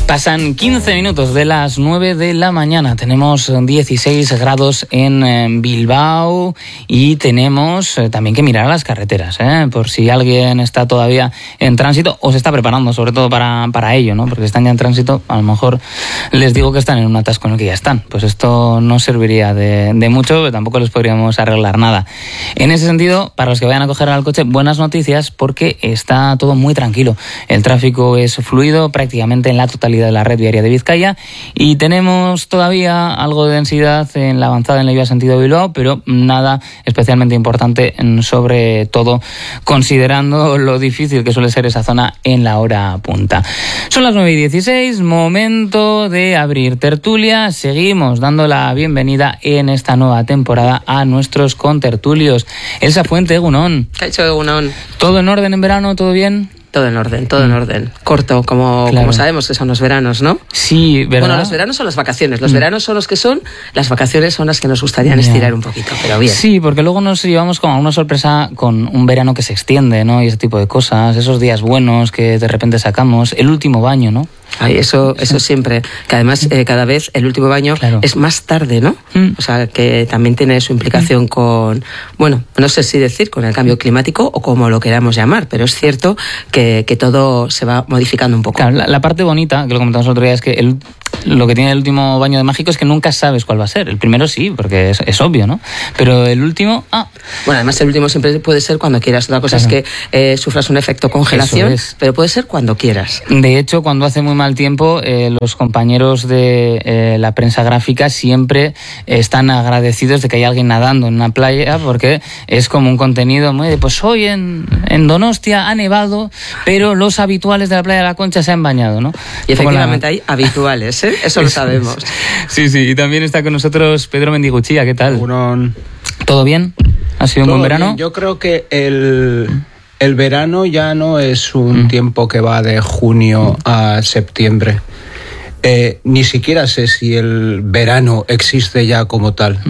Pasan 15 minutos de las 9 de la mañana. Tenemos 16 grados en Bilbao y tenemos también que mirar a las carreteras, por si alguien está todavía en tránsito o se está preparando, sobre todo para ello, ¿no? Porque están ya en tránsito, a lo mejor les digo que están en un atasco en el que ya están. Pues esto no serviría de mucho, pero tampoco les podríamos arreglar nada. En ese sentido, para los que vayan a coger al coche, buenas noticias porque está todo muy tranquilo. El tráfico es fluido prácticamente en la totalidad de la red viaria de Vizcaya y tenemos todavía algo de densidad en la avanzada en la vía sentido Bilbao, pero nada especialmente importante, sobre todo considerando lo difícil que suele ser esa zona en la hora punta. Son las 9:16, momento de abrir tertulia. Seguimos dando la bienvenida en esta nueva temporada a nuestros contertulios. Elsa Fuente, egunon. Caixo, egunon. ¿Todo en orden en verano? ¿Todo bien? Todo en orden, todo en orden. Corto, como sabemos que son los veranos, ¿no? Sí, ¿verdad? Bueno, los veranos son las vacaciones. Los veranos son los que son, las vacaciones son las que nos gustaría estirar un poquito, pero bien. Sí, porque luego nos llevamos como a una sorpresa con un verano que se extiende, ¿no? Y ese tipo de cosas, esos días buenos que de repente sacamos, el último baño, ¿no? Ay, eso siempre, que además cada vez el último baño es más tarde, ¿no? O sea, que también tiene su implicación con, bueno, no sé si decir con el cambio climático o como lo queramos llamar, pero es cierto que todo se va modificando un poco. Claro, la parte bonita, que lo comentamos el otro día, es que lo que tiene el último baño de mágico es que nunca sabes cuál va a ser. El primero sí, porque es obvio, ¿no? Pero el último, Bueno, además el último siempre puede ser cuando quieras. Otra cosa es que sufras un efecto congelación, pero puede ser cuando quieras. De hecho, cuando hace muy mal tiempo, los compañeros de la prensa gráfica siempre están agradecidos de que haya alguien nadando en una playa, porque es como un contenido muy de, pues hoy en Donostia ha nevado, pero los habituales de la playa de la Concha se han bañado, ¿no? Y efectivamente hay habituales, ¿eh? Eso lo sabemos. Sí, y también está con nosotros Pedro Mendiguchía, ¿qué tal? ¿Todo bien? ¿Ha sido un buen verano? Bien. Yo creo que el verano ya no es un tiempo que va de junio a septiembre. Ni siquiera sé si el verano existe ya como tal.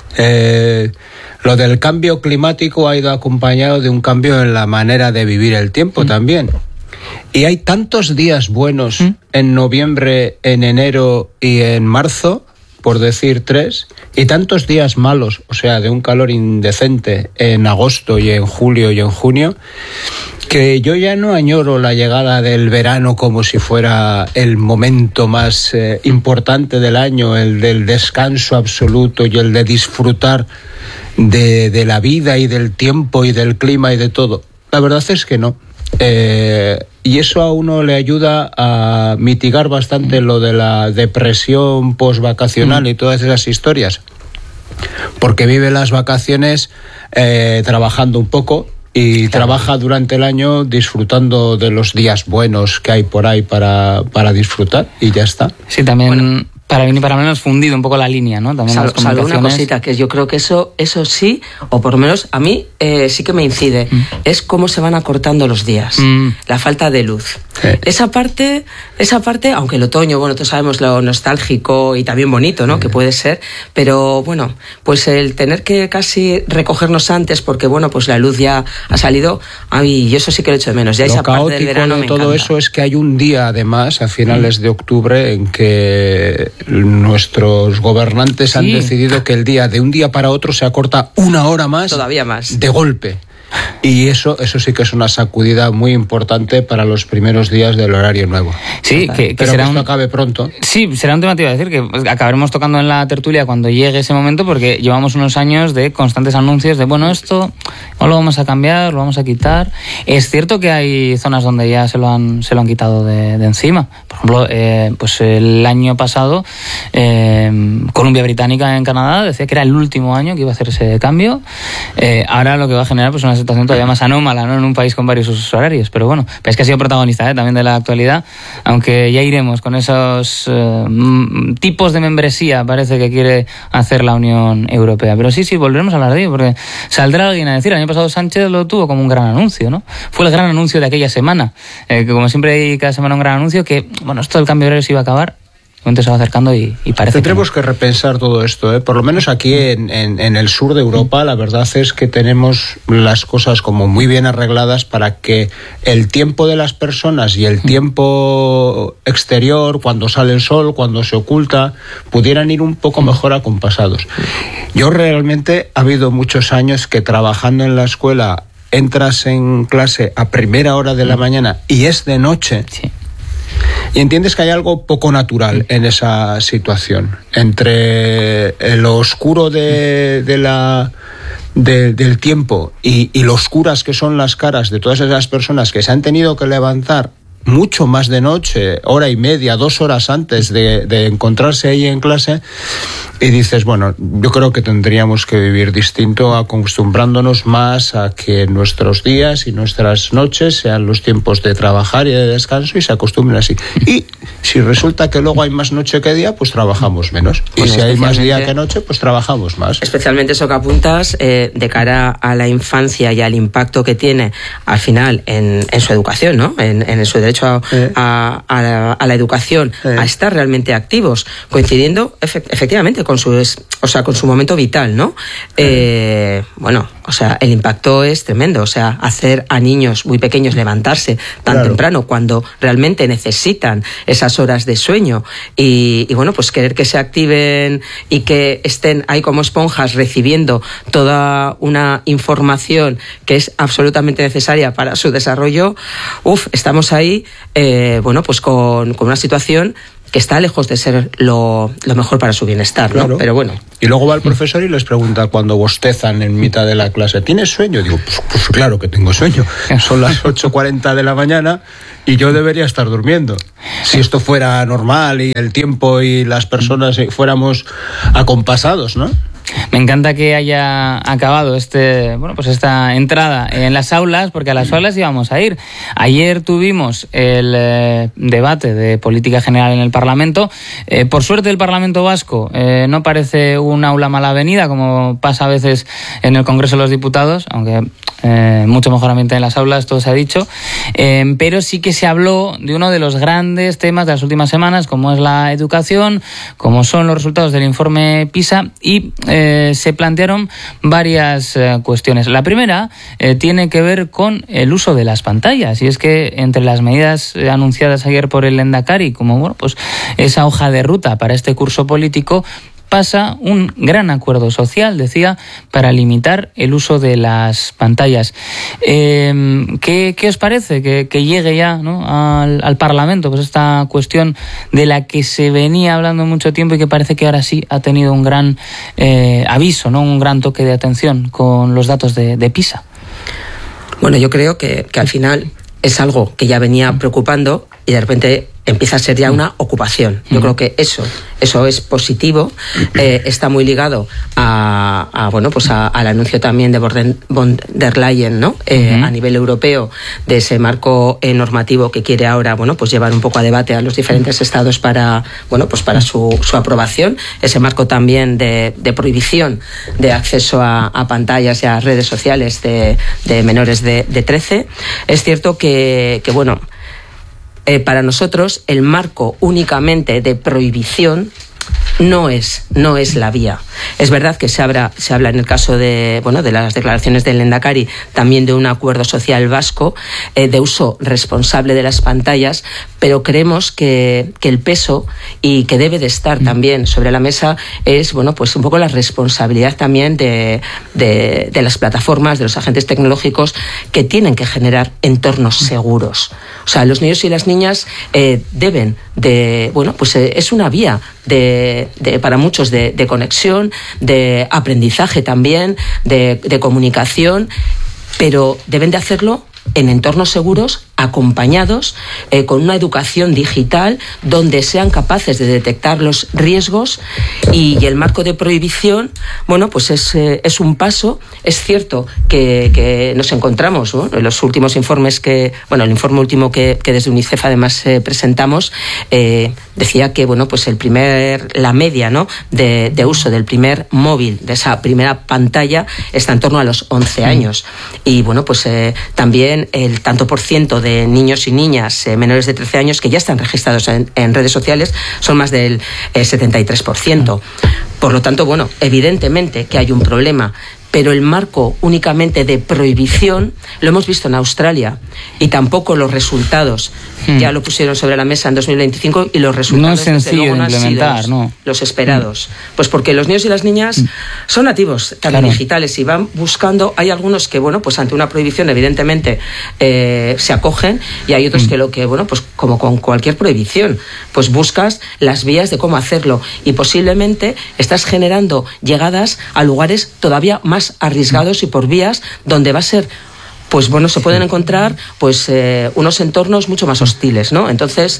Lo del cambio climático ha ido acompañado de un cambio en la manera de vivir el tiempo también. Y hay tantos días buenos en noviembre, en enero y en marzo, por decir 3, y tantos días malos, o sea, de un calor indecente en agosto y en julio y en junio, que yo ya no añoro la llegada del verano como si fuera el momento más importante del año, el del descanso absoluto y el de disfrutar de la vida y del tiempo y del clima y de todo. La verdad es que no. Y eso a uno le ayuda a mitigar bastante lo de la depresión postvacacional y todas esas historias, porque vive las vacaciones trabajando un poco y trabaja durante el año disfrutando de los días buenos que hay por ahí para disfrutar, y ya está. Sí, también... Bueno. Para bien y para menos fundido un poco la línea, ¿no? También salvo una cosita, que yo creo que eso sí, o por lo menos a mí sí que me incide, es cómo se van acortando los días, la falta de luz. Esa parte, aunque el otoño, bueno, todos sabemos lo nostálgico y también bonito, ¿no? Que puede ser, pero bueno, pues el tener que casi recogernos antes porque, bueno, pues la luz ya ha salido, yo eso sí que lo echo de menos. Ya lo esa caótico parte del verano de todo encanta. eso es que hay un día, además, a finales de octubre, en que nuestros gobernantes han decidido que el día de un día para otro se acorta 1 hora más, todavía más, de golpe. Y eso sí que es una sacudida muy importante para los primeros días del horario nuevo. Sí, que pero será que esto acabe pronto. Sí, será un tema, te iba a decir, que acabaremos tocando en la tertulia cuando llegue ese momento, porque llevamos unos años de constantes anuncios de, bueno, esto no lo vamos a cambiar, lo vamos a quitar. Es cierto que hay zonas donde ya se lo han quitado de encima. Por ejemplo, pues el año pasado, Columbia Británica en Canadá decía que era el último año que iba a hacer ese cambio. Ahora lo que va a generar pues una situación todavía más anómala, ¿no? En un país con varios usos horarios, pero bueno, es que ha sido protagonista también de la actualidad, aunque ya iremos con esos tipos de membresía, parece que quiere hacer la Unión Europea. Pero sí, volveremos a hablar de ello, porque saldrá alguien a decir, el año pasado Sánchez lo tuvo como un gran anuncio, ¿no? Fue el gran anuncio de aquella semana, que como siempre hay cada semana un gran anuncio, que, bueno, esto del cambio de horario se iba a acabar, se va acercando y parece Tendremos que repensar todo esto, ¿eh? Por lo menos aquí en el sur de Europa, la verdad es que tenemos las cosas como muy bien arregladas para que el tiempo de las personas y el tiempo exterior, cuando sale el sol, cuando se oculta, pudieran ir un poco mejor acompasados. Yo realmente ha habido muchos años que trabajando en la escuela entras en clase a primera hora de la mañana y es de noche. Sí. Y entiendes que hay algo poco natural en esa situación. Entre lo oscuro del tiempo y lo oscuras que son las caras de todas esas personas que se han tenido que levantar mucho más de noche, hora y media, 2 horas antes de encontrarse ahí en clase, y dices, bueno, yo creo que tendríamos que vivir distinto, acostumbrándonos más a que nuestros días y nuestras noches sean los tiempos de trabajar y de descanso y se acostumbren así. Y si resulta que luego hay más noche que día, pues trabajamos menos. Y si hay más día que noche, pues trabajamos más. Especialmente eso que apuntas de cara a la infancia y al impacto que tiene al final en su educación, ¿no? En su derecho a la educación, a estar realmente activos, coincidiendo efectivamente con su momento vital, ¿no? Bueno, o sea, el impacto es tremendo, o sea, hacer a niños muy pequeños levantarse tan temprano cuando realmente necesitan esas horas de sueño y bueno, pues querer que se activen y que estén ahí como esponjas recibiendo toda una información que es absolutamente necesaria para su desarrollo, estamos ahí, bueno, pues con una situación que está lejos de ser lo mejor para su bienestar, ¿no? Claro. Pero bueno. Y luego va el profesor y les pregunta cuando bostezan en mitad de la clase, ¿tienes sueño? Digo, pues claro que tengo sueño. Son las 8:40 de la mañana y yo debería estar durmiendo. Si esto fuera normal y el tiempo y las personas fuéramos acompasados, ¿no? Me encanta que haya acabado esta entrada en las aulas, porque a las aulas íbamos a ir. Ayer tuvimos el debate de política general en el Parlamento. Por suerte el Parlamento Vasco no parece un aula mal avenida, como pasa a veces en el Congreso de los Diputados, aunque mucho mejor ambiente en las aulas, todo se ha dicho. Pero sí que se habló de uno de los grandes temas de las últimas semanas, como es la educación, como son los resultados del informe PISA, y se plantearon varias cuestiones. La primera tiene que ver con el uso de las pantallas, y es que entre las medidas anunciadas ayer por el Lehendakari, como pues esa hoja de ruta para este curso político, pasa un gran acuerdo social, decía, para limitar el uso de las pantallas. ¿Qué os parece que llegue ya, ¿no?, al Parlamento pues esta cuestión de la que se venía hablando mucho tiempo y que parece que ahora sí ha tenido un gran aviso, ¿no?, un gran toque de atención con los datos de PISA? Bueno, yo creo que al final es algo que ya venía preocupando y de repente empieza a ser ya una ocupación. Yo creo que eso es positivo. Está muy ligado al anuncio también de von der Leyen, ¿no? A nivel europeo, de ese marco normativo que quiere ahora, pues llevar un poco a debate a los diferentes estados para su aprobación. Ese marco también de prohibición de acceso a pantallas y a redes sociales de menores de 13. Es cierto que para nosotros el marco únicamente de prohibición no es la vía. Es verdad que se habla en el caso de las declaraciones del Lehendakari también de un acuerdo social vasco de uso responsable de las pantallas, pero creemos que el peso y que debe de estar también sobre la mesa es un poco la responsabilidad también de las plataformas, de los agentes tecnológicos, que tienen que generar entornos seguros. O sea, los niños y las niñas deben de, es una vía para muchos de conexión, de aprendizaje también, de comunicación, pero deben de hacerlo en entornos seguros, acompañados, con una educación digital donde sean capaces de detectar los riesgos, y el marco de prohibición, es un paso. Es cierto que nos encontramos, en los últimos informes el informe último que desde UNICEF además presentamos, decía que la media, ¿no?, de uso del primer móvil, de esa primera pantalla, está en torno a los 11 años. Y también el tanto por ciento de niños y niñas menores de 13 años que ya están registrados en redes sociales son más del 73%. Por lo tanto, bueno, evidentemente que hay un problema, pero el marco únicamente de prohibición lo hemos visto en Australia y tampoco los resultados ya lo pusieron sobre la mesa en 2025 y los resultados no es sencillo de implementar, los esperados. Pues porque los niños y las niñas son nativos también digitales y van buscando, hay algunos que, bueno, pues ante una prohibición evidentemente se acogen y hay otros que lo que, bueno, pues como con cualquier prohibición, pues buscas las vías de cómo hacerlo y posiblemente estás generando llegadas a lugares todavía más arriesgados y por vías donde va a ser, pues bueno, se pueden encontrar pues unos entornos mucho más hostiles, ¿no? Entonces,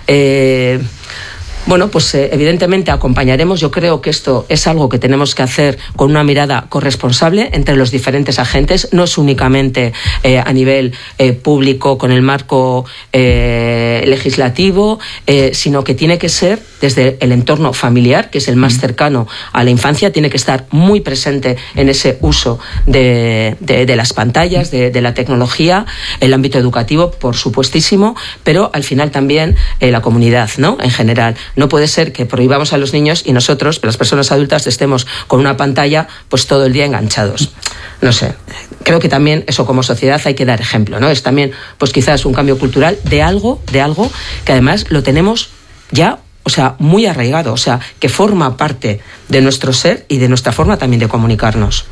bueno, pues evidentemente acompañaremos. Yo creo que esto es algo que tenemos que hacer con una mirada corresponsable entre los diferentes agentes. No es únicamente a nivel público con el marco legislativo, sino que tiene que ser desde el entorno familiar, que es el más cercano a la infancia, tiene que estar muy presente en ese uso de las pantallas, de la tecnología, el ámbito educativo, por supuestísimo, pero al final también la comunidad, ¿no? En general. No puede ser que prohibamos a los niños y nosotros, las personas adultas, estemos con una pantalla pues todo el día enganchados. No sé, creo que también eso como sociedad hay que dar ejemplo, ¿no? Es también pues quizás un cambio cultural de algo que además lo tenemos ya, o sea, muy arraigado, o sea, que forma parte de nuestro ser y de nuestra forma también de comunicarnos.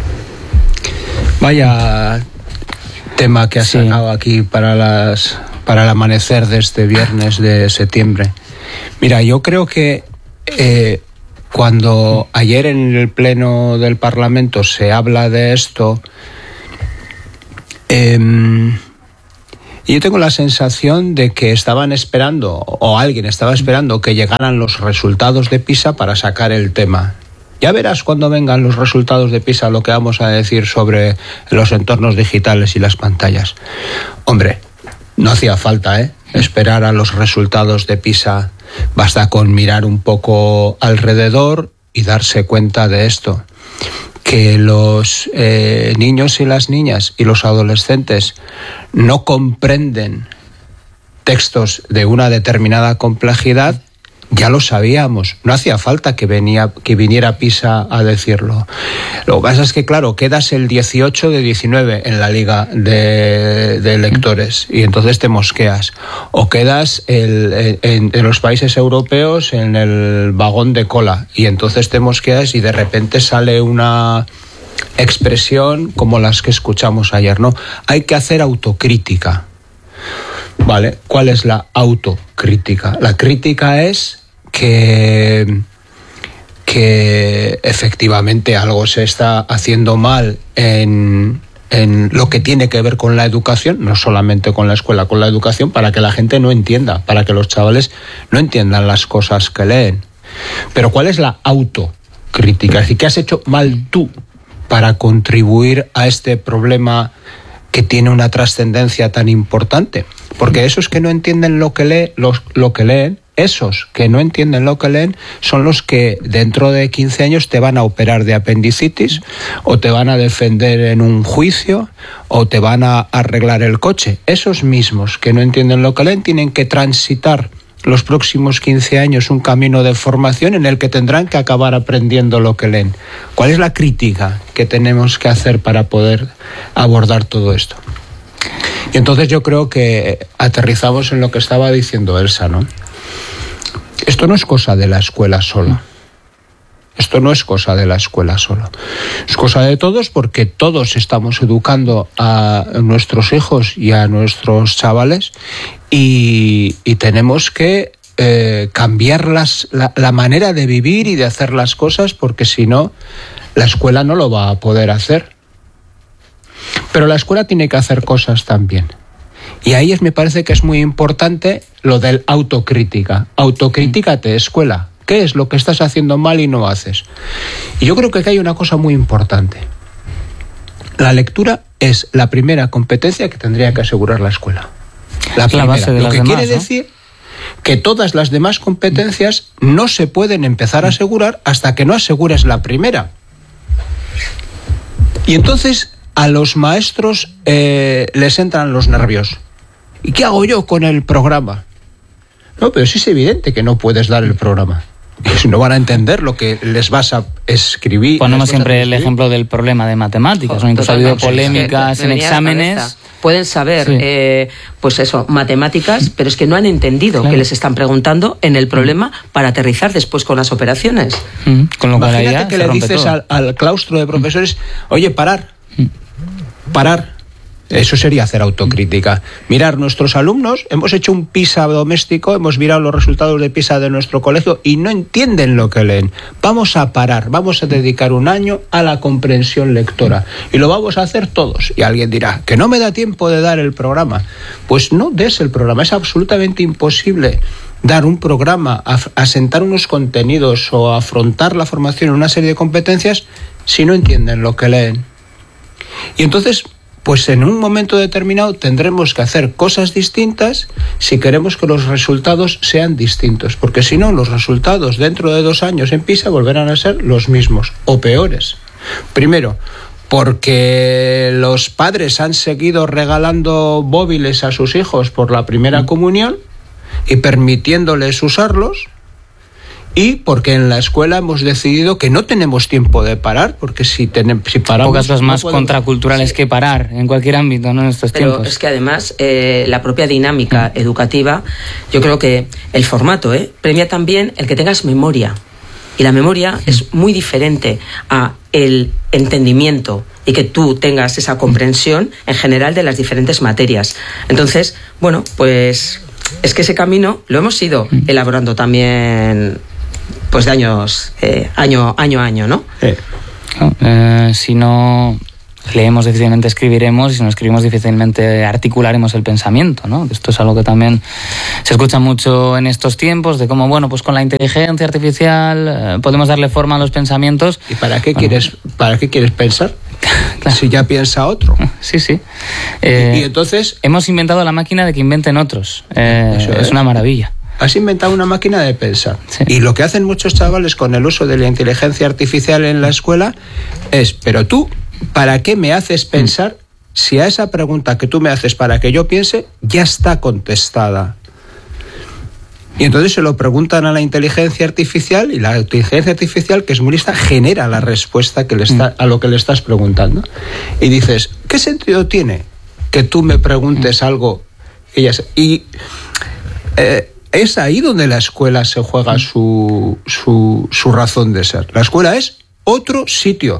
Vaya tema que has sacado aquí para el amanecer de este viernes de septiembre. Mira, yo creo que cuando ayer en el Pleno del Parlamento se habla de esto, yo tengo la sensación de que estaban esperando, o alguien estaba esperando que llegaran los resultados de PISA para sacar el tema. Ya verás cuando vengan los resultados de PISA lo que vamos a decir sobre los entornos digitales y las pantallas. Hombre, no hacía falta, esperar a los resultados de PISA. Basta con mirar un poco alrededor y darse cuenta de esto, que los niños y las niñas y los adolescentes no comprenden textos de una determinada complejidad. Ya lo sabíamos, no hacía falta que viniera PISA a decirlo. Lo que pasa es que, claro, quedas el 18 de 19 en la liga de lectores y entonces te mosqueas. O quedas en los países europeos en el vagón de cola y entonces te mosqueas y de repente sale una expresión como las que escuchamos ayer, ¿no? Hay que hacer autocrítica. ¿Vale? ¿Cuál es la autocrítica? La crítica es que efectivamente algo se está haciendo mal en lo que tiene que ver con la educación, no solamente con la escuela, con la educación, para que la gente no entienda, para que los chavales no entiendan las cosas que leen. Pero ¿cuál es la autocrítica? Es decir, ¿qué has hecho mal tú para contribuir a este problema que tiene una trascendencia tan importante? Porque esos que no entienden lo que leen, esos que no entienden lo que leen son los que dentro de 15 años te van a operar de apendicitis o te van a defender en un juicio o te van a arreglar el coche. Esos mismos que no entienden lo que leen tienen que transitar los próximos 15 años un camino de formación en el que tendrán que acabar aprendiendo lo que leen. ¿Cuál es la crítica que tenemos que hacer para poder abordar todo esto? Y entonces yo creo que aterrizamos en lo que estaba diciendo Elsa, ¿no? Esto no es cosa de la escuela solo. Esto no es cosa de la escuela solo. Es cosa de todos porque todos estamos educando a nuestros hijos y a nuestros chavales y tenemos que cambiar la manera de vivir y de hacer las cosas porque si no, la escuela no lo va a poder hacer. Pero la escuela tiene que hacer cosas también. Y ahí me parece que es muy importante lo del autocrítica. Autocríticate, escuela. ¿Qué es lo que estás haciendo mal y no haces? Y yo creo que aquí hay una cosa muy importante. La lectura es la primera competencia que tendría que asegurar la escuela. La primera. Base de lo que demás, quiere decir que todas las demás competencias no se pueden empezar a asegurar hasta que no asegures la primera. Y entonces a los maestros les entran los nervios. ¿y qué hago yo con el programa? No, pero sí es evidente que no puedes dar el programa. No van a entender lo que les vas a escribir. Ponemos siempre el ejemplo del problema de matemáticas, ¿no? Incluso ha habido polémicas en exámenes. Pueden saber, pues eso, matemáticas, pero es que no han entendido que les están preguntando en el problema para aterrizar después con las operaciones. Con lo cual imagínate que le dices al claustro de profesores, oye, parar. Eso sería hacer autocrítica. Mirar, nuestros alumnos, hemos hecho un PISA doméstico, hemos mirado los resultados de PISA de nuestro colegio y no entienden lo que leen. Vamos a parar, vamos a dedicar un año a la comprensión lectora. Y lo vamos a hacer todos. Y alguien dirá, que no me da tiempo de dar el programa. Pues no des el programa, es absolutamente imposible dar un programa, asentar unos contenidos o afrontar la formación en una serie de competencias si no entienden lo que leen. Y entonces, pues en un momento determinado tendremos que hacer cosas distintas si queremos que los resultados sean distintos, porque si no, los resultados dentro de 2 años en PISA volverán a ser los mismos o peores. Primero, porque los padres han seguido regalando móviles a sus hijos por la primera comunión y permitiéndoles usarlos. Y porque en la escuela hemos decidido que no tenemos tiempo de parar, porque si paramos... Pocas cosas más contraculturales que parar, en cualquier ámbito, ¿no? En estos tiempos. Pero es que además la propia dinámica educativa, yo creo que el formato premia también el que tengas memoria. Y la memoria es muy diferente a el entendimiento y que tú tengas esa comprensión en general de las diferentes materias. Entonces, bueno, pues es que ese camino lo hemos ido elaborando también... pues de años, año a año, ¿no? Si no leemos, difícilmente escribiremos, y si no escribimos, difícilmente articularemos el pensamiento, ¿no? Esto es algo que también se escucha mucho en estos tiempos, de cómo, bueno, pues con la inteligencia artificial podemos darle forma a los pensamientos. ¿Y para qué quieres pensar? Claro. Si ya piensa otro. Sí. Y entonces... hemos inventado la máquina de que inventen otros. Es una maravilla. Has inventado una máquina de pensar. Sí. Y lo que hacen muchos chavales con el uso de la inteligencia artificial en la escuela es, pero tú, ¿para qué me haces pensar si a esa pregunta que tú me haces para que yo piense ya está contestada? Y entonces se lo preguntan a la inteligencia artificial y la inteligencia artificial, que es muy lista, genera la respuesta que a lo que le estás preguntando. Y dices, ¿qué sentido tiene que tú me preguntes algo? Es ahí donde la escuela se juega su razón de ser. La escuela es otro sitio.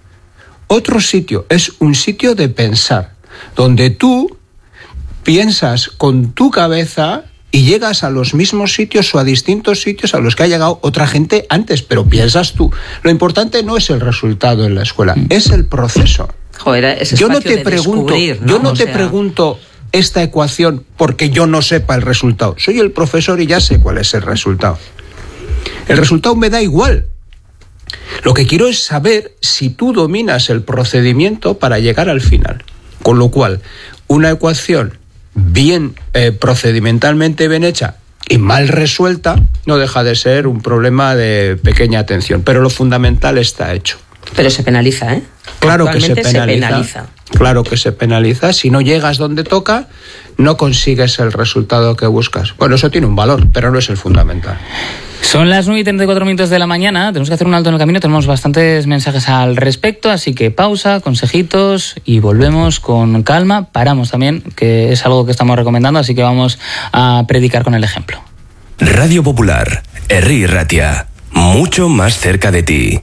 Es un sitio de pensar, donde tú piensas con tu cabeza y llegas a los mismos sitios o a distintos sitios a los que ha llegado otra gente antes, pero piensas tú. Lo importante no es el resultado en la escuela, es el proceso. Joder, ese yo no te pregunto, ¿no? Yo no te pregunto esta ecuación porque yo no sepa el resultado. Soy el profesor y ya sé cuál es el resultado. El resultado me da igual. Lo que quiero es saber si tú dominas el procedimiento para llegar al final. Con lo cual, una ecuación bien procedimentalmente bien hecha y mal resuelta no deja de ser un problema de pequeña atención. Pero lo fundamental está hecho. Pero se penaliza, ¿eh? Claro que se penaliza. Claro que se penaliza. Si no llegas donde toca, no consigues el resultado que buscas. Bueno, eso tiene un valor, pero no es el fundamental. Son las 9:34 de la mañana, tenemos que hacer un alto en el camino, tenemos bastantes mensajes al respecto, así que pausa, consejitos y volvemos con calma. Paramos también, que es algo que estamos recomendando, así que vamos a predicar con el ejemplo. Radio Popular, Herri Ratia, mucho más cerca de ti.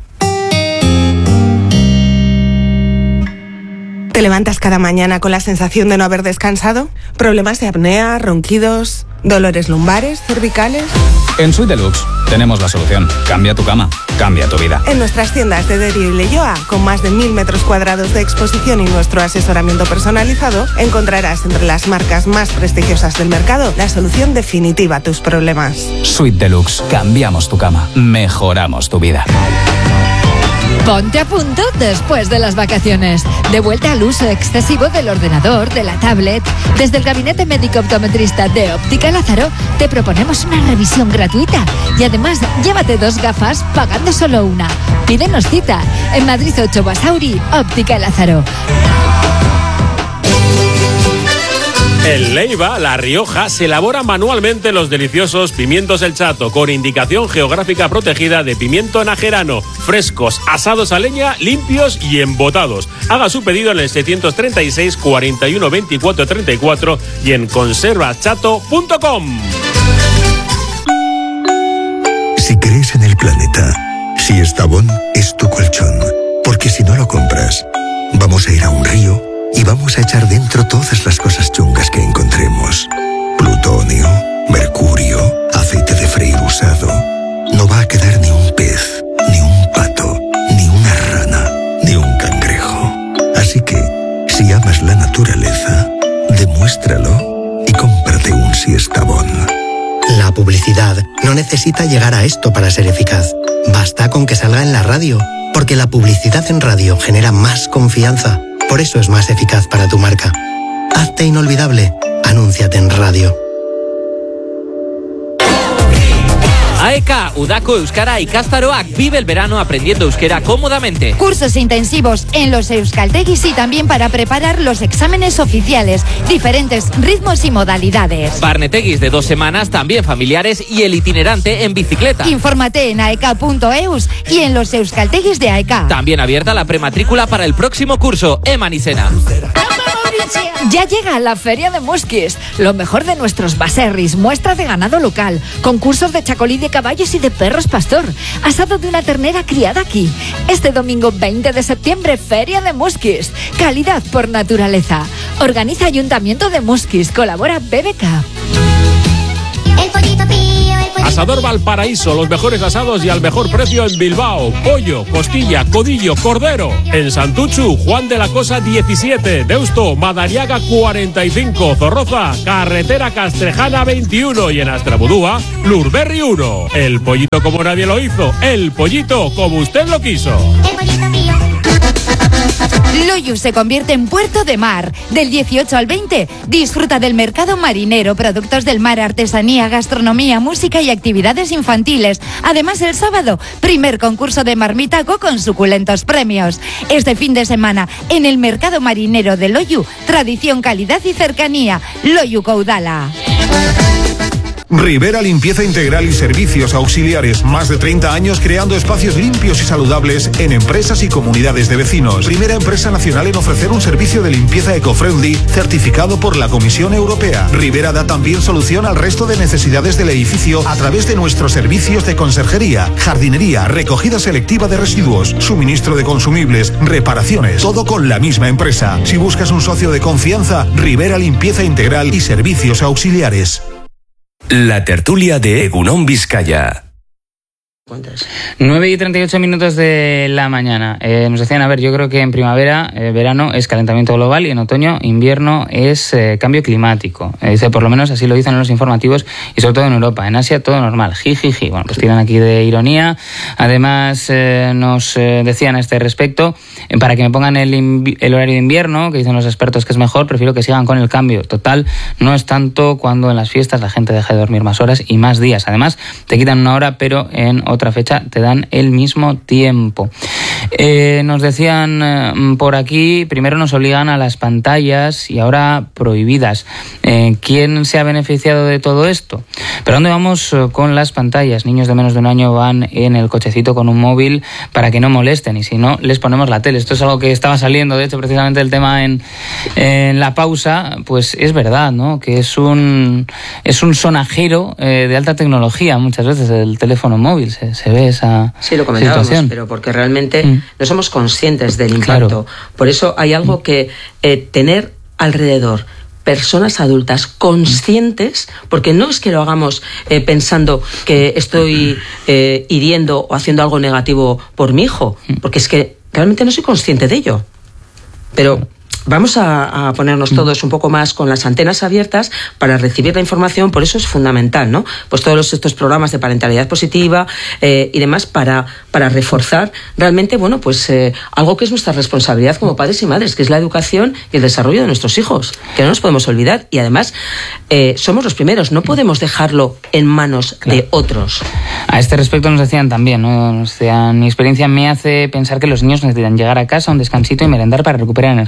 ¿Te levantas cada mañana con la sensación de no haber descansado? ¿Problemas de apnea, ronquidos, dolores lumbares, cervicales? En Suite Deluxe tenemos la solución. Cambia tu cama, cambia tu vida. En nuestras tiendas de Derio y Leioa, con más de 1000 metros cuadrados de exposición y nuestro asesoramiento personalizado, encontrarás entre las marcas más prestigiosas del mercado la solución definitiva a tus problemas. Suite Deluxe. Cambiamos tu cama, mejoramos tu vida. Ponte a punto después de las vacaciones. De vuelta al uso excesivo del ordenador, de la tablet. Desde el Gabinete Médico Optometrista de Óptica Lázaro te proponemos una revisión gratuita. Y además, llévate 2 gafas pagando solo una. Pídenos cita en Madrid 8 Basauri, Óptica Lázaro. En Leiva, La Rioja, se elaboran manualmente los deliciosos pimientos El Chato, con indicación geográfica protegida de pimiento najerano, frescos, asados a leña, limpios y embotados. Haga su pedido en el 636 41 24 34 y en conservaschato.com. Si crees en el planeta, Siestabón es tu colchón, porque si no lo compras, vamos a ir a un río y vamos a echar dentro todas las cosas chungas que encontremos. Plutonio, mercurio, aceite de freír usado. No va a quedar ni un pez, ni un pato, ni una rana, ni un cangrejo. Así que, si amas la naturaleza, demuéstralo y cómprate un Siestabón. La publicidad no necesita llegar a esto para ser eficaz. Basta con que salga en la radio, porque la publicidad en radio genera más confianza. Por eso es más eficaz para tu marca. Hazte inolvidable. Anúnciate en radio. AEK, Udako Euskara Ikastaroak, vive el verano aprendiendo euskera cómodamente. Cursos intensivos en los euskaltegis y también para preparar los exámenes oficiales, diferentes ritmos y modalidades. Barnetegis de 2 semanas, también familiares, y el itinerante en bicicleta. Infórmate en aek.eus y en los euskaltegis de AEK. También abierta la prematrícula para el próximo curso, Eman Isena. Ya llega la Feria de Muskis, lo mejor de nuestros baserris, muestra de ganado local, concursos de chacolí de caballos y de perros pastor, asado de una ternera criada aquí. Este domingo 20 de septiembre, Feria de Muskis, calidad por naturaleza. Organiza Ayuntamiento de Muskis, colabora BBK. El pollito pío, el pollito Asador Valparaíso, los mejores asados y al mejor precio en Bilbao. Pollo, costilla, codillo, cordero. En Santuchu, Juan de la Cosa 17. Deusto, Madariaga 45. Zorroza, Carretera Castrejana 21. Y en Astrabudúa, Lurberri 1. El pollito como nadie lo hizo. El pollito como usted lo quiso. El pollito pío. Loyu se convierte en puerto de mar. Del 18 al 20, disfruta del mercado marinero, productos del mar, artesanía, gastronomía, música y actividades infantiles. Además, el sábado, primer concurso de marmitaco con suculentos premios. Este fin de semana, en el mercado marinero de Loyu, tradición, calidad y cercanía. Loyu Caudala. Rivera Limpieza Integral y Servicios Auxiliares. Más de 30 años creando espacios limpios y saludables en empresas y comunidades de vecinos. Primera empresa nacional en ofrecer un servicio de limpieza eco-friendly certificado por la Comisión Europea. Rivera da también solución al resto de necesidades del edificio a través de nuestros servicios de conserjería, jardinería, recogida selectiva de residuos, suministro de consumibles, reparaciones. Todo con la misma empresa. Si buscas un socio de confianza, Rivera Limpieza Integral y Servicios Auxiliares. La tertulia de Egunon Vizcaya. 9:38 de la mañana. Nos decían, a ver, yo creo que en primavera, verano es calentamiento global y en otoño, invierno es cambio climático. Dice, por lo menos así lo dicen en los informativos y sobre todo en Europa. En Asia todo normal, jijiji. Bueno, pues tiran aquí de ironía. Además, nos decían a este respecto, para que me pongan el horario de invierno, que dicen los expertos que es mejor, prefiero que sigan con el cambio. Total, no es tanto cuando en las fiestas la gente deja de dormir más horas y más días. Además, te quitan una hora, pero en otra fecha te dan el mismo tiempo. Nos decían por aquí, primero nos obligan a las pantallas y ahora prohibidas. ¿Quién se ha beneficiado de todo esto? ¿Pero dónde vamos con las pantallas? Niños de menos de 1 año van en el cochecito con un móvil para que no molesten y si no, les ponemos la tele. Esto es algo que estaba saliendo, de hecho, precisamente el tema en la pausa, pues es verdad, ¿no? Que es un sonajero de alta tecnología muchas veces, el teléfono móvil, se ve esa sí, lo comentábamos, situación. Pero porque realmente no somos conscientes del impacto. Claro. Por eso hay algo que tener alrededor personas adultas conscientes, porque no es que lo hagamos pensando que estoy hiriendo o haciendo algo negativo por mi hijo, porque es que realmente no soy consciente de ello. Pero vamos a ponernos todos un poco más con las antenas abiertas para recibir la información, por eso es fundamental, ¿no? Pues todos estos programas de parentalidad positiva y demás para reforzar realmente, bueno, pues algo que es nuestra responsabilidad como padres y madres, que es la educación y el desarrollo de nuestros hijos, que no nos podemos olvidar y además somos los primeros, no podemos dejarlo en manos de otros. A este respecto nos decían también, ¿no? Nos decían, mi experiencia me hace pensar que los niños necesitan llegar a casa, un descansito y merendar para recuperar energía.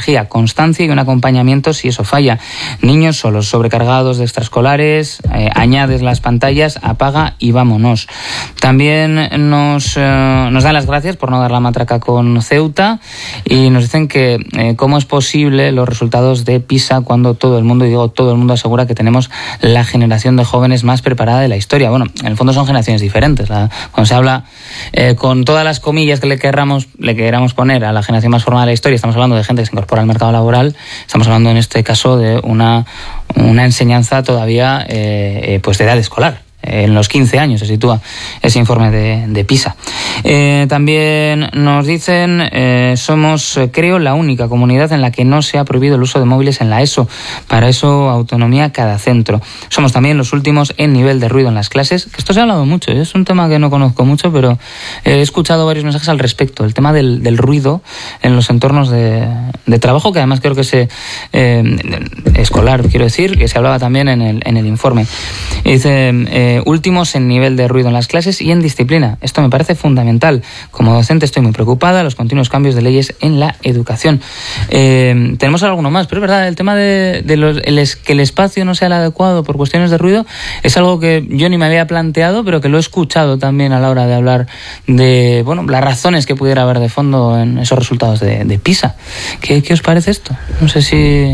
constancia y un acompañamiento si eso falla. Niños solos, sobrecargados de extraescolares, añades las pantallas, apaga y vámonos. También nos dan las gracias por no dar la matraca con Ceuta y nos dicen que cómo es posible los resultados de PISA cuando todo el mundo, y digo todo el mundo, asegura que tenemos la generación de jóvenes más preparada de la historia. Bueno, en el fondo son generaciones diferentes. Cuando se habla con todas las comillas que le queramos poner a la generación más formada de la historia, estamos hablando de gente que se incorpora al mercado laboral, estamos hablando en este caso de una enseñanza todavía pues de edad escolar. En los 15 años se sitúa ese informe de PISA. También nos dicen, somos, creo, la única comunidad en la que no se ha prohibido el uso de móviles en la ESO. Para eso, autonomía cada centro. Somos también los últimos en nivel de ruido en las clases, que esto se ha hablado mucho, es un tema que no conozco mucho, pero he escuchado varios mensajes al respecto, el tema del ruido en los entornos de trabajo, que además creo que escolar, quiero decir, que se hablaba también en el informe. Y dice, últimos en nivel de ruido en las clases y en disciplina. Esto me parece fundamental. Como docente estoy muy preocupada, los continuos cambios de leyes en la educación. Tenemos alguno más, pero es verdad, el tema de que el espacio no sea el adecuado por cuestiones de ruido es algo que yo ni me había planteado, pero que lo he escuchado también a la hora de hablar de las razones que pudiera haber de fondo en esos resultados de PISA. ¿Qué os parece esto? No sé si...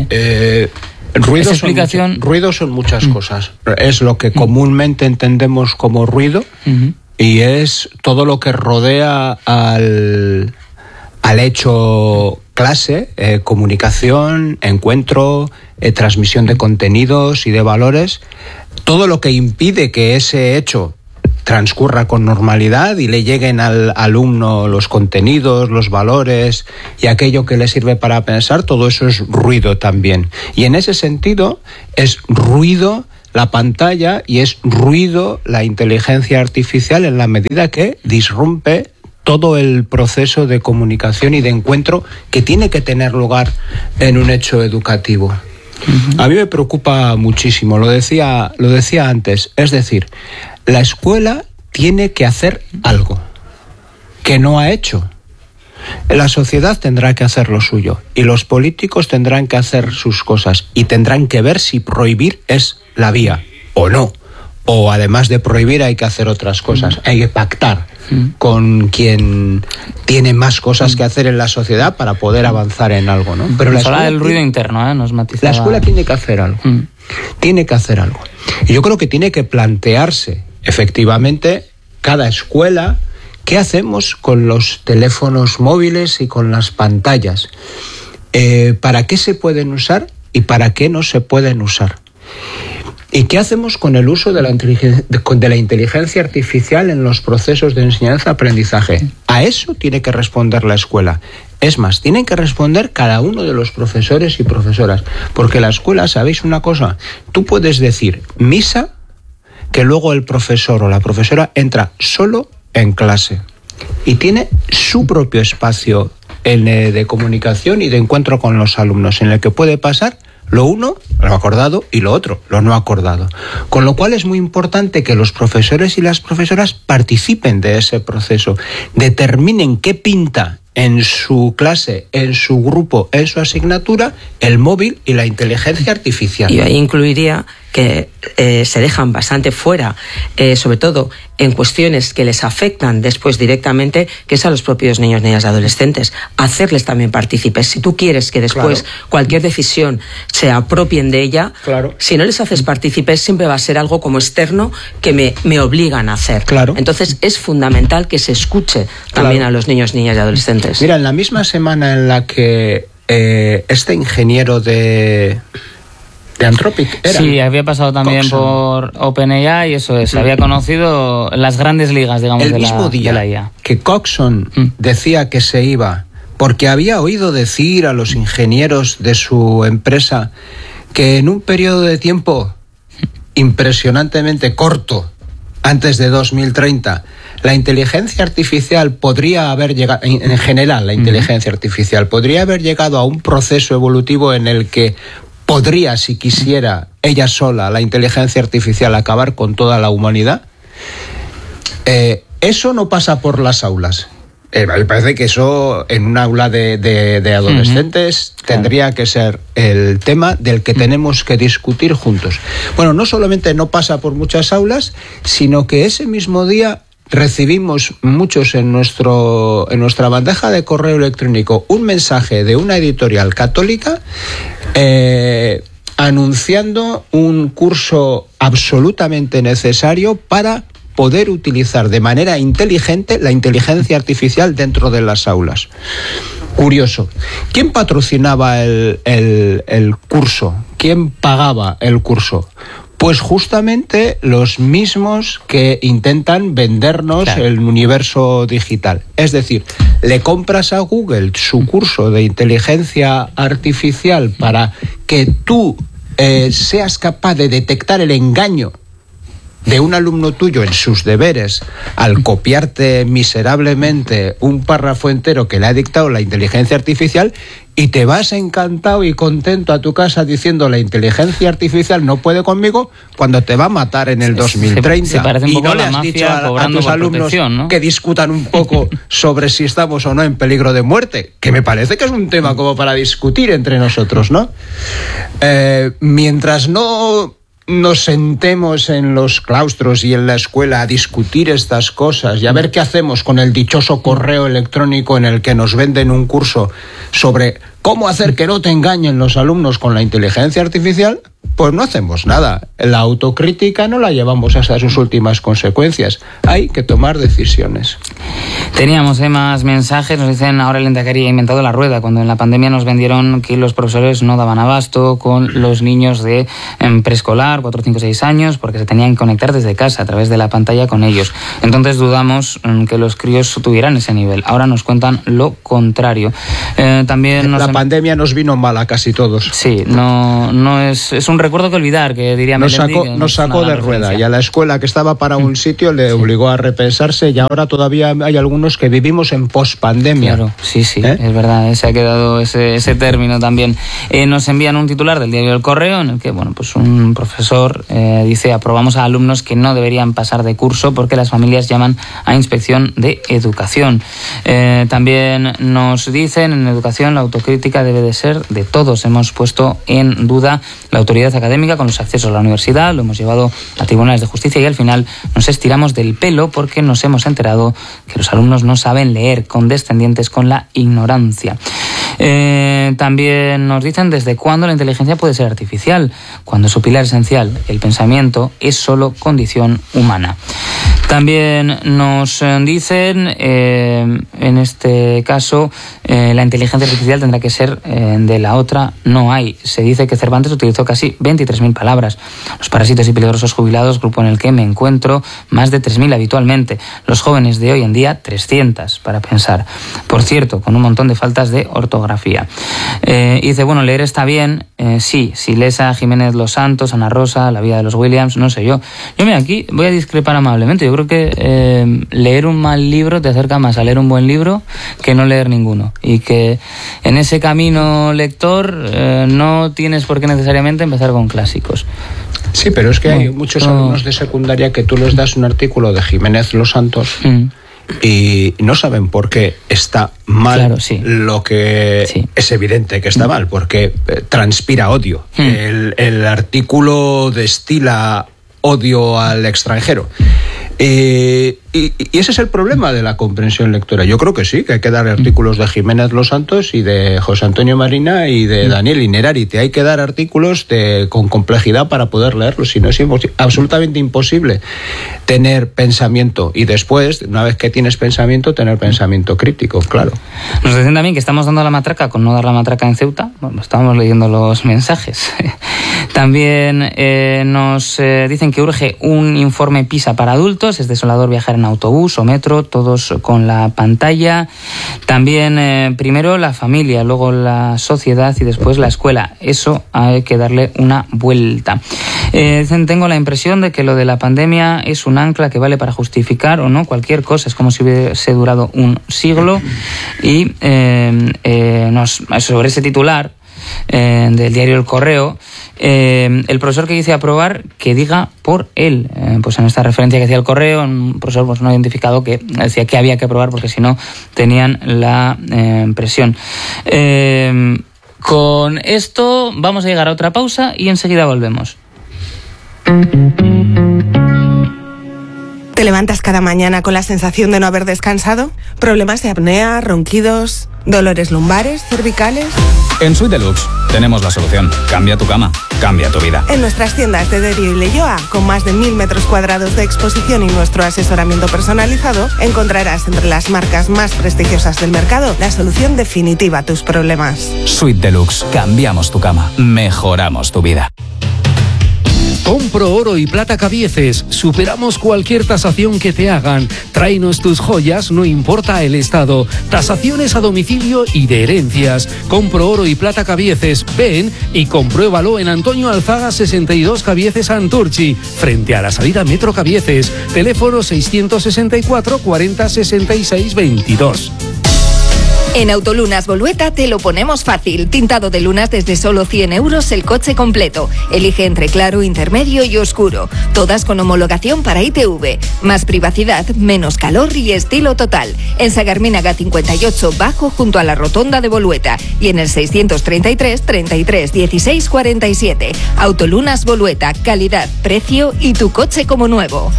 Ruido son muchas cosas. Es lo que comúnmente entendemos como ruido y es todo lo que rodea al hecho clase, comunicación, encuentro, transmisión de contenidos y de valores. Todo lo que impide que ese hecho transcurra con normalidad y le lleguen al alumno los contenidos, los valores y aquello que le sirve para pensar, todo eso es ruido también. Y en ese sentido es ruido la pantalla y es ruido la inteligencia artificial en la medida que disrumpe todo el proceso de comunicación y de encuentro que tiene que tener lugar en un hecho educativo. A mí me preocupa muchísimo, lo decía antes, es decir, la escuela tiene que hacer algo que no ha hecho. La sociedad tendrá que hacer lo suyo y los políticos tendrán que hacer sus cosas y tendrán que ver si prohibir es la vía o no. O además de prohibir hay que hacer otras cosas, hay que pactar con quien tiene más cosas que hacer en la sociedad para poder avanzar en algo, ¿no? Pero la escuela del ruido interno, nos matizaba. La escuela tiene que hacer algo. Tiene que hacer algo. Y yo creo que tiene que plantearse, efectivamente, cada escuela, ¿qué hacemos con los teléfonos móviles y con las pantallas? ¿Para qué se pueden usar y para qué no se pueden usar? ¿Y qué hacemos con el uso de la inteligencia artificial en los procesos de enseñanza-aprendizaje? A eso tiene que responder la escuela. Es más, tienen que responder cada uno de los profesores y profesoras. Porque la escuela, ¿sabéis una cosa? Tú puedes decir misa, que luego el profesor o la profesora entra solo en clase y tiene su propio espacio de comunicación y de encuentro con los alumnos, en el que puede pasar lo uno, lo acordado, y lo otro, lo no acordado. Con lo cual es muy importante que los profesores y las profesoras participen de ese proceso, determinen qué pinta en su clase, en su grupo, en su asignatura, el móvil y la inteligencia artificial. Y ahí incluiría que se dejan bastante fuera, sobre todo en cuestiones que les afectan después directamente, que es a los propios niños, niñas y adolescentes. Hacerles también partícipes. Si tú quieres que después cualquier decisión se apropien de ella, si no les haces partícipes, siempre va a ser algo como externo que me obligan a hacer. Entonces es fundamental que se escuche también a los niños, niñas y adolescentes. Mira, en la misma semana en la que este ingeniero de Anthropic era. Sí, había pasado también Coxon por OpenAI y eso es. Había conocido las grandes ligas, digamos, el mismo día de la IA. Que Coxon decía que se iba porque había oído decir a los ingenieros de su empresa que en un periodo de tiempo impresionantemente corto, antes de 2030, la inteligencia artificial podría haber llegado, en general la inteligencia artificial, podría haber llegado a un proceso evolutivo en el que podría, si quisiera, ella sola, la inteligencia artificial, acabar con toda la humanidad. Eso no pasa por las aulas. Me parece que eso en un aula de adolescentes tendría que ser el tema del que tenemos que discutir juntos. Bueno, no solamente no pasa por muchas aulas, sino que ese mismo día recibimos muchos en nuestra bandeja de correo electrónico un mensaje de una editorial católica anunciando un curso absolutamente necesario para poder utilizar de manera inteligente la inteligencia artificial dentro de las aulas. Curioso. ¿Quién patrocinaba el curso? ¿Quién pagaba el curso? Pues justamente los mismos que intentan vendernos el universo digital. Es decir, le compras a Google su curso de inteligencia artificial para que tú seas capaz de detectar el engaño de un alumno tuyo en sus deberes al copiarte miserablemente un párrafo entero que le ha dictado la inteligencia artificial, y te vas encantado y contento a tu casa diciendo la inteligencia artificial no puede conmigo, cuando te va a matar en el 2030. Se parece un poco y no a la le has mafia dicho a tus alumnos, ¿no?, que discutan un poco sobre si estamos o no en peligro de muerte, que me parece que es un tema como para discutir entre nosotros, ¿no? Mientras no nos sentemos en los claustros y en la escuela a discutir estas cosas y a ver qué hacemos con el dichoso correo electrónico en el que nos venden un curso sobre cómo hacer que no te engañen los alumnos con la inteligencia artificial, pues no hacemos nada. La autocrítica no la llevamos hasta sus últimas consecuencias. Hay que tomar decisiones. Teníamos más mensajes. Nos dicen, ahora el Lehendakari ha inventado la rueda, cuando en la pandemia nos vendieron que los profesores no daban abasto con los niños de preescolar, 4, 5, 6 años, porque se tenían que conectar desde casa a través de la pantalla con ellos. Entonces dudamos que los críos tuvieran ese nivel. Ahora nos cuentan lo contrario. También la pandemia nos vino mal a casi todos. Sí, no es un recuerdo que olvidar, que diría Melendi. Nos sacó de rueda, y a la escuela que estaba para un sitio le obligó a repensarse, y ahora todavía hay algunos que vivimos en pospandemia. Claro, sí, es verdad, se ha quedado ese término también. Nos envían un titular del diario El Correo en el que, pues un profesor dice: aprobamos a alumnos que no deberían pasar de curso porque las familias llaman a inspección de educación. También nos dicen, en educación la autocrítica debe de ser de todos. Hemos puesto en duda la autoridad académica con los accesos a la universidad, lo hemos llevado a tribunales de justicia y al final nos estiramos del pelo porque nos hemos enterado que los alumnos no saben leer, condescendientes con la ignorancia. También nos dicen desde cuándo la inteligencia puede ser artificial, cuando su pilar esencial, el pensamiento, es solo condición humana. También nos dicen, en este caso, la inteligencia artificial tendrá que ser de la otra, no hay. Se dice que Cervantes utilizó casi 23.000 palabras. Los parásitos y peligrosos jubilados, grupo en el que me encuentro, más de 3.000 habitualmente. Los jóvenes de hoy en día, 300, para pensar. Por cierto, con un montón de faltas de ortografía. Y dice, leer está bien, sí, si lees a Jiménez Los Santos, Ana Rosa, La vida de los Williams, no sé yo. Mira, aquí voy a discrepar amablemente. Yo creo que leer un mal libro te acerca más a leer un buen libro que no leer ninguno. Y que en ese camino lector no tienes por qué necesariamente empezar con clásicos. Sí, pero es que hay muchos alumnos de secundaria que tú les das un artículo de Jiménez Los Santos y no saben por qué está mal, lo que es evidente que está mal, porque transpira odio. El artículo destila odio al extranjero. Y ese es el problema de la comprensión lectora. Yo creo que sí, que hay que dar artículos de Jiménez Los Santos y de José Antonio Marina y de Daniel Innerarity. Hay que dar artículos con complejidad para poder leerlos, si no es absolutamente imposible tener pensamiento. Y después, una vez que tienes pensamiento, tener pensamiento crítico, claro. Nos dicen también que estamos dando la matraca con no dar la matraca en Ceuta. Estábamos leyendo los mensajes. También nos dicen que urge un informe PISA para adultos. Es desolador viajar en autobús o metro, todos con la pantalla. También primero la familia, luego la sociedad y después la escuela. Eso hay que darle una vuelta. Dicen, tengo la impresión de que lo de la pandemia es un ancla que vale para justificar o no cualquier cosa. Es como si hubiese durado un siglo. Y sobre ese titular del diario El Correo, el profesor que dice aprobar, que diga por él. Pues en esta referencia que hacía el correo, un profesor pues no identificado que decía que había que aprobar porque si no tenían la presión. Con esto vamos a llegar a otra pausa y enseguida volvemos. ¿Te levantas cada mañana con la sensación de no haber descansado? ¿Problemas de apnea, ronquidos, dolores lumbares, cervicales? En Suite Deluxe tenemos la solución. Cambia tu cama, cambia tu vida. En nuestras tiendas de Derio y Leioa, con más de 1000 metros cuadrados de exposición y nuestro asesoramiento personalizado, encontrarás entre las marcas más prestigiosas del mercado la solución definitiva a tus problemas. Suite Deluxe. Cambiamos tu cama, mejoramos tu vida. Compro oro y plata Cabieces. Superamos cualquier tasación que te hagan. Tráenos tus joyas, no importa el estado. Tasaciones a domicilio y de herencias. Compro oro y plata Cabieces. Ven y compruébalo en Antonio Alzaga 62 Cabieces Santurchi, frente a la salida Metro Cabieces. Teléfono 664 40 66 22. En Autolunas Bolueta te lo ponemos fácil. Tintado de lunas desde solo 100 euros el coche completo. Elige entre claro, intermedio y oscuro. Todas con homologación para ITV. Más privacidad, menos calor y estilo total. En Sagarminaga 58 Bajo junto a la rotonda de Bolueta. Y en el 633 33 16 47. Autolunas Bolueta. Calidad, precio y tu coche como nuevo.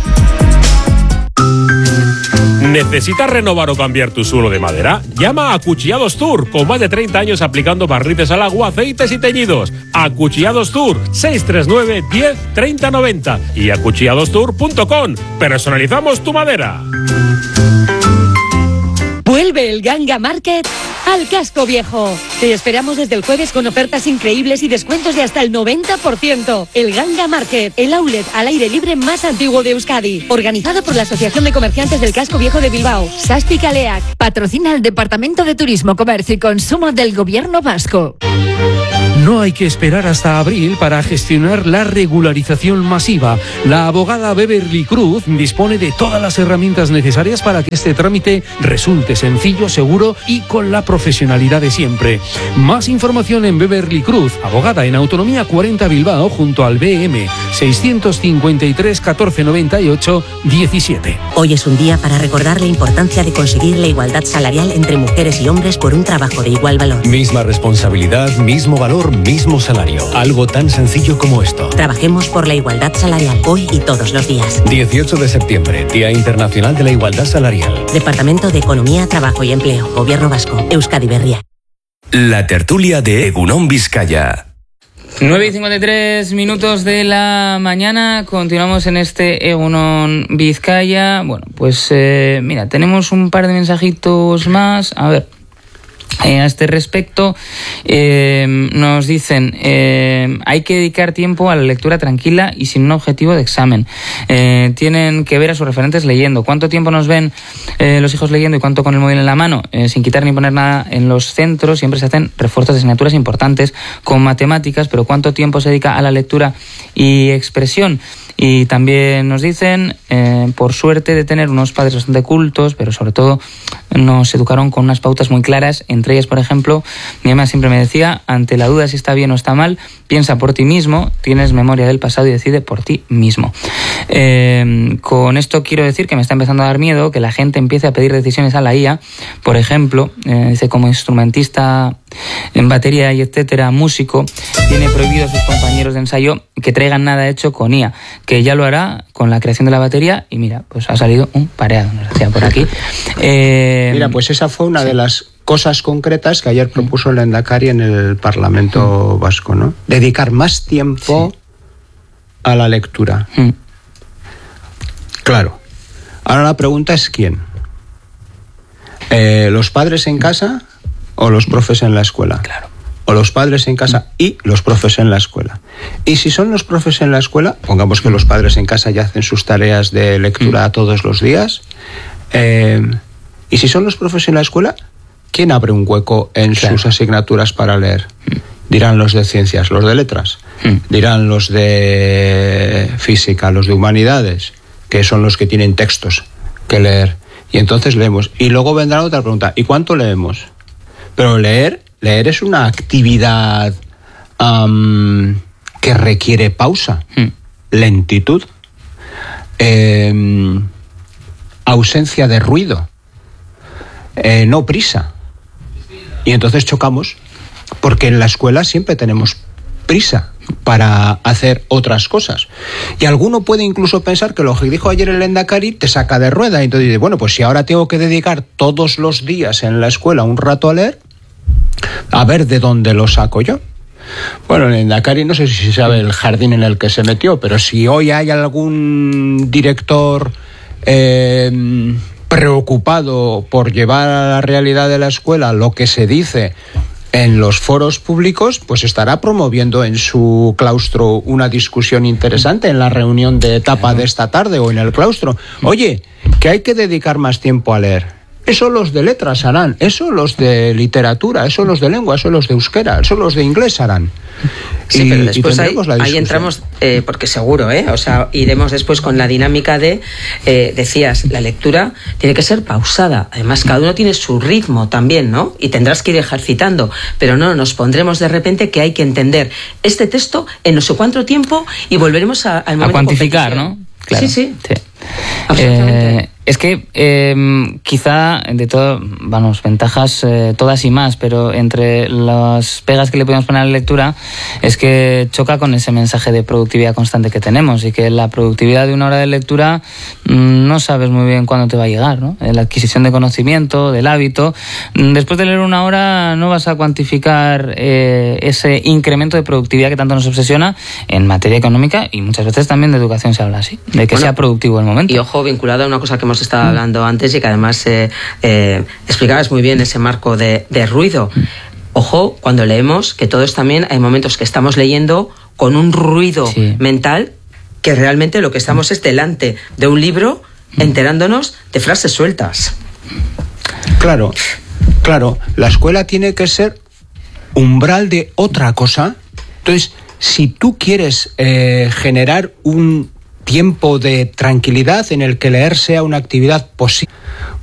¿Necesitas renovar o cambiar tu suelo de madera? Llama a Acuchillados Tour, con más de 30 años aplicando barnices al agua, aceites y teñidos. Acuchillados Tour, 639 10 30 90 y acuchilladostour.com. Personalizamos tu madera. Vuelve el Ganga Market al Casco Viejo. Te esperamos desde el jueves con ofertas increíbles y descuentos de hasta el 90%. El Ganga Market, el outlet al aire libre más antiguo de Euskadi. Organizado por la Asociación de Comerciantes del Casco Viejo de Bilbao, Sasti Kaleak. Patrocina el Departamento de Turismo, Comercio y Consumo del Gobierno Vasco. No hay que esperar hasta abril para gestionar la regularización masiva. La abogada Beverly Cruz dispone de todas las herramientas necesarias para que este trámite resulte sencillo, seguro y con la profesionalidad de siempre. Más información en Beverly Cruz, abogada en Autonomía 40 Bilbao, junto al BM 653 1498 17. Hoy es un día para recordar la importancia de conseguir la igualdad salarial entre mujeres y hombres por un trabajo de igual valor. Misma responsabilidad, mismo valor, mismo salario. Algo tan sencillo como esto. Trabajemos por la igualdad salarial, hoy y todos los días. 18 de septiembre, Día Internacional de la Igualdad Salarial. Departamento de Economía, Trabajo y Empleo, Gobierno Vasco, Euskadi Berria. La tertulia de Egunon Vizcaya. 9:53 de la mañana, continuamos en este Egunon Vizcaya. Bueno, pues mira, tenemos un par de mensajitos más. A ver, a este respecto nos dicen hay que dedicar tiempo a la lectura tranquila y sin un objetivo de examen. Tienen que ver a sus referentes leyendo. ¿Cuánto tiempo nos ven los hijos leyendo y cuánto con el móvil en la mano? Sin quitar ni poner nada en los centros, siempre se hacen refuerzos de asignaturas importantes con matemáticas, pero ¿cuánto tiempo se dedica a la lectura y expresión? Y también nos dicen, por suerte de tener unos padres bastante cultos, pero sobre todo nos educaron con unas pautas muy claras. Entre ellas, por ejemplo, mi mamá siempre me decía, ante la duda si está bien o está mal, piensa por ti mismo, tienes memoria del pasado y decide por ti mismo. Con esto quiero decir que me está empezando a dar miedo que la gente empiece a pedir decisiones a la IA. Por ejemplo, dice, como instrumentista en batería y etcétera, músico, tiene prohibido a sus compañeros de ensayo que traigan nada hecho con IA, que ya lo hará con la creación de la batería y mira, pues ha salido un pareado, nos decía por aquí. Mira, pues esa fue una de las cosas concretas que ayer propuso el Lehendakari en el Parlamento Vasco, ¿no? Dedicar más tiempo a la lectura. Claro. Ahora la pregunta es ¿quién? ¿Los padres en casa o los profes en la escuela? Claro. O los padres en casa y los profes en la escuela. Y si son los profes en la escuela, pongamos que los padres en casa ya hacen sus tareas de lectura todos los días, y si son los profes en la escuela, ¿quién abre un hueco en sus asignaturas para leer? Dirán los de ciencias, los de letras, dirán los de física, los de humanidades, que son los que tienen textos que leer. Y entonces leemos. Y luego vendrá otra pregunta, ¿y cuánto leemos? Pero leer es una actividad que requiere pausa, lentitud, ausencia de ruido, no prisa. Y entonces chocamos, porque en la escuela siempre tenemos prisa para hacer otras cosas. Y alguno puede incluso pensar que lo que dijo ayer el Lehendakari te saca de rueda. Y entonces dice, bueno, pues si ahora tengo que dedicar todos los días en la escuela un rato a leer, a ver de dónde lo saco yo. Bueno, el Lehendakari no sé si sabe el jardín en el que se metió, pero si hoy hay algún director preocupado por llevar a la realidad de la escuela lo que se dice en los foros públicos, pues estará promoviendo en su claustro una discusión interesante en la reunión de etapa de esta tarde o en el claustro. Oye, que hay que dedicar más tiempo a leer. Eso los de letras harán, eso los de literatura, eso los de lengua, eso los de euskera, eso los de inglés harán. Sí, pero después ahí entramos, porque seguro, o sea, iremos después con la dinámica de, decías, la lectura tiene que ser pausada. Además, cada uno tiene su ritmo también, ¿no? Y tendrás que ir ejercitando. Pero no, nos pondremos de repente que hay que entender este texto en no sé cuánto tiempo y volveremos al momento a cuantificar, ¿no? Claro. Sí. Es que quizá de todo, ventajas todas y más, pero entre las pegas que le podemos poner a la lectura es que choca con ese mensaje de productividad constante que tenemos, y que la productividad de una hora de lectura no sabes muy bien cuándo te va a llegar, ¿no? La adquisición de conocimiento, del hábito. Después de leer una hora no vas a cuantificar ese incremento de productividad que tanto nos obsesiona en materia económica, y muchas veces también de educación se habla así, de que sea productivo el momento. Y ojo, vinculado a una cosa que hemos estado hablando antes y que además explicabas muy bien, ese marco de ruido. Ojo, cuando leemos, que todos también hay momentos que estamos leyendo con un ruido mental, que realmente lo que estamos es delante de un libro enterándonos de frases sueltas. Claro, la escuela tiene que ser umbral de otra cosa. Entonces, si tú quieres generar un tiempo de tranquilidad en el que leer sea una actividad posible,